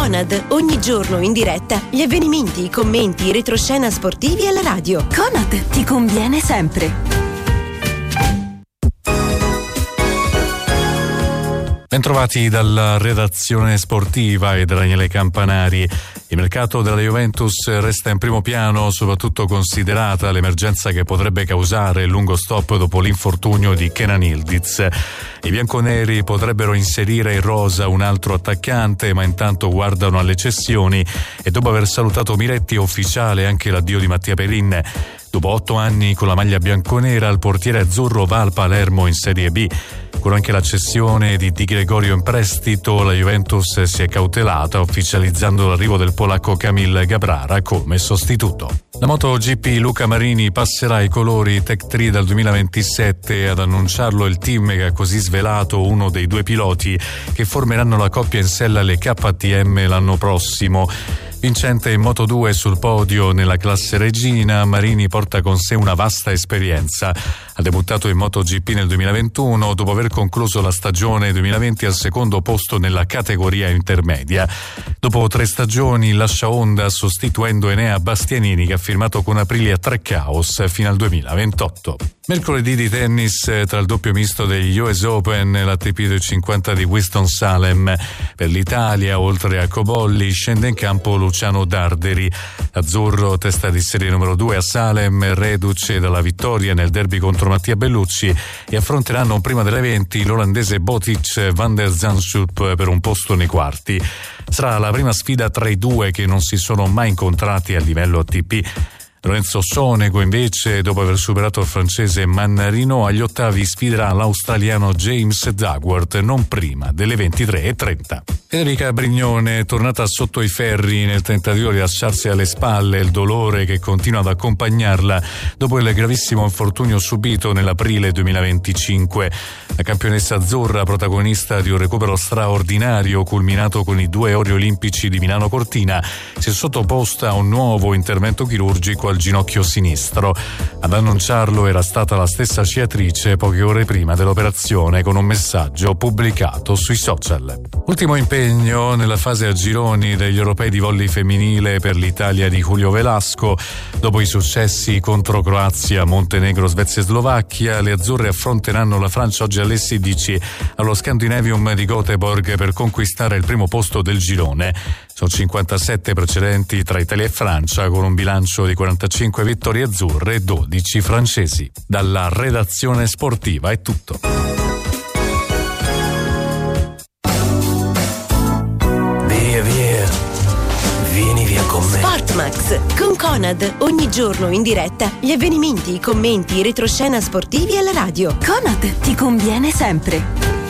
Conad, ogni giorno in diretta gli avvenimenti, i commenti, i retroscena sportivi alla radio. Conad ti conviene sempre. Bentrovati dalla redazione sportiva e da Daniele Campanari. Il mercato della Juventus resta in primo piano, soprattutto considerata l'emergenza che potrebbe causare il lungo stop dopo l'infortunio di Kenan Yildiz. I bianconeri potrebbero inserire in rosa un altro attaccante, ma intanto guardano alle cessioni e dopo aver salutato Miretti è ufficiale anche l'addio di Mattia Perin. Dopo 8 anni con la maglia bianconera, il portiere azzurro va al Palermo in Serie B. Con anche la cessione di Di Gregorio in prestito, la Juventus si è cautelata ufficializzando l'arrivo del polacco Kamil Gabrara come sostituto. La MotoGP Luca Marini passerà i colori Tech 3 dal 2027, ad annunciarlo il team che ha così svelato uno dei 2 piloti che formeranno la coppia in sella alle KTM l'anno prossimo. Vincente in Moto2 sul podio nella classe regina, Marini porta con sé una vasta esperienza. Ha debuttato in MotoGP nel 2021 dopo aver concluso la stagione 2020 al secondo posto nella categoria intermedia. Dopo 3 stagioni lascia Honda sostituendo Enea Bastianini che ha firmato con Aprilia Trackhouse fino al 2028. Mercoledì di tennis tra il doppio misto degli US Open e l'ATP 250 di Winston-Salem. Per l'Italia, oltre a Cobolli, scende in campo Luciano Darderi. Azzurro, testa di serie numero 2 a Salem, reduce dalla vittoria nel derby contro Mattia Bellucci, e affronteranno prima delle 20 l'olandese Botic van der Zandschulp per un posto nei quarti. Sarà la prima sfida tra i due che non si sono mai incontrati a livello ATP. Lorenzo Sonego invece, dopo aver superato il francese Mannarino, agli ottavi sfiderà l'australiano James Duckworth non prima delle 23:30. Federica Brignone è tornata sotto i ferri nel tentativo di lasciarsi alle spalle il dolore che continua ad accompagnarla dopo il gravissimo infortunio subito nell'aprile 2025. La campionessa azzurra, protagonista di un recupero straordinario culminato con i 2 ori olimpici di Milano Cortina, si è sottoposta a un nuovo intervento chirurgico al ginocchio sinistro. Ad annunciarlo era stata la stessa sciatrice poche ore prima dell'operazione, con un messaggio pubblicato sui social. Ultimo impegno nella fase a gironi degli europei di volley femminile per l'Italia di Julio Velasco. Dopo i successi contro Croazia, Montenegro, Svezia e Slovacchia, le azzurre affronteranno la Francia oggi alle 16 allo Scandinavium di Göteborg per conquistare il primo posto del girone. Sono 57 precedenti tra Italia e Francia, con un bilancio di 45 vittorie azzurre e 12 francesi. Dalla redazione sportiva è tutto. Via, vieni via con me. Sportmax con Conad, ogni giorno in diretta gli avvenimenti, i commenti, i retroscena sportivi alla radio. Conad ti conviene sempre.